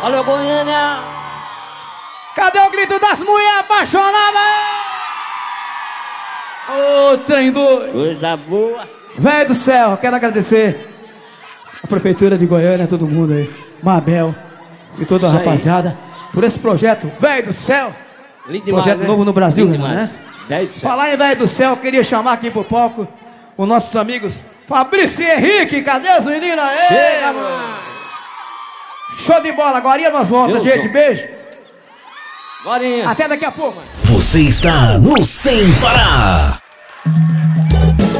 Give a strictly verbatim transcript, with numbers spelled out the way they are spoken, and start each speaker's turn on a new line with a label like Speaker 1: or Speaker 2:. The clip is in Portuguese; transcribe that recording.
Speaker 1: Alô, Goiânia!
Speaker 2: Cadê o grito das mulheres apaixonadas? Ô, trem doido!
Speaker 1: Coisa boa!
Speaker 2: Velho do céu, quero agradecer a Prefeitura de Goiânia, todo mundo aí, Mabel e toda a rapaziada, por esse projeto, velho do céu!
Speaker 1: Lindo demais,
Speaker 2: projeto
Speaker 1: né?
Speaker 2: novo no Brasil,
Speaker 1: Lindo
Speaker 2: né?
Speaker 1: Velho do céu.
Speaker 2: Falar em velho do céu, queria chamar aqui pro palco os nossos amigos Fabrício e Henrique, cadê os meninos aí?
Speaker 1: Chega, mano!
Speaker 2: Show de bola, agora nós voltamos, gente, beijo!
Speaker 1: Borinha!
Speaker 2: Até daqui a pouco!
Speaker 3: Você está no Sem Parar.